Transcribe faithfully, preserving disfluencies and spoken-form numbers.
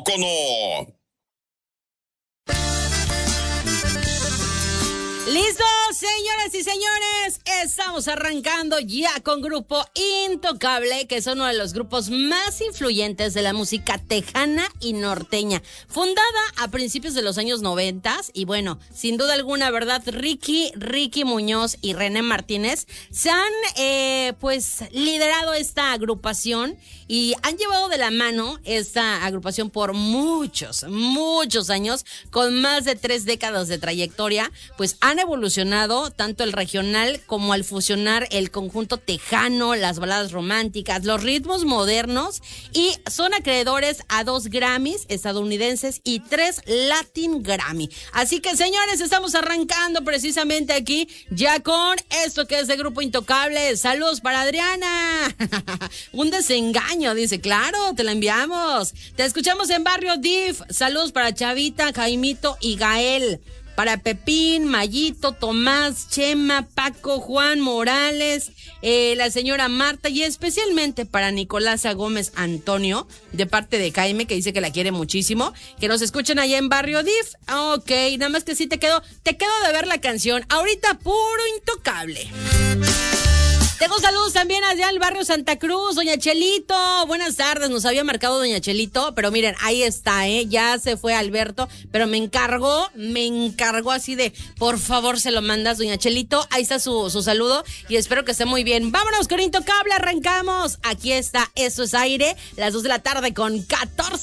teléfono. ¡Listo, señoras y señores! Estamos arrancando ya con Grupo Intocable, que es uno de los grupos más influyentes de la música tejana y norteña. Fundada a principios de los años noventas, y bueno, sin duda alguna, ¿verdad? Ricky, Ricky Muñoz y René Martínez se han, eh, pues, liderado esta agrupación y han llevado de la mano esta agrupación por muchos, muchos años, con más de tres décadas de trayectoria. Pues han evolucionado tanto el regional como al fusionar el conjunto tejano, las baladas románticas, los ritmos modernos, y son acreedores a dos Grammys estadounidenses y tres Latin Grammy. Así que, señores, estamos arrancando precisamente aquí ya con esto que es de Grupo Intocable. Saludos para Adriana. Un desengaño, dice. Claro, te la enviamos. Te escuchamos en Barrio D I F. Saludos para Chavita, Jaimito y Gael. Para Pepín, Mayito, Tomás, Chema, Paco, Juan, Morales, eh, la señora Marta, y especialmente para Nicolasa Gómez Antonio, de parte de Jaime, que dice que la quiere muchísimo, que nos escuchen allá en Barrio D I F. Ok, nada más que sí te quedo, te quedo de ver la canción. Ahorita puro Intocable. Tengo saludos también allá al barrio Santa Cruz, doña Chelito. Buenas tardes, nos había marcado doña Chelito, pero miren, ahí está, ¿eh? Ya se fue Alberto, pero me encargó, me encargó así de, por favor, se lo mandas, doña Chelito. Ahí está su, su saludo y espero que esté muy bien. Vámonos con Intocable, arrancamos. Aquí está, eso es aire, las dos de la tarde con catorce.